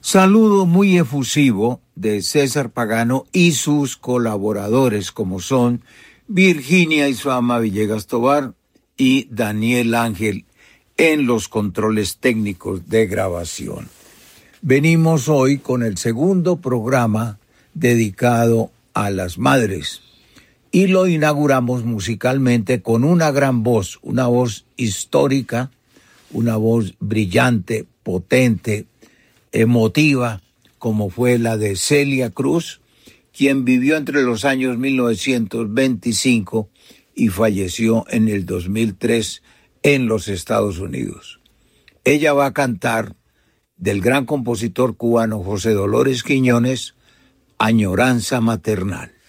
Saludo muy efusivo de César Pagano y sus colaboradores, como son Virginia Isfama Villegas Tovar y Daniel Ángel en los controles técnicos de grabación. Venimos hoy con el segundo programa dedicado a las madres y lo inauguramos musicalmente con una gran voz, una voz histórica, una voz brillante, potente, emotiva, como fue la de Celia Cruz, quien vivió entre los años 1925 y falleció en el 2003 en los Estados Unidos. Ella va a cantar del gran compositor cubano José Dolores Quiñones, Añoranza Maternal.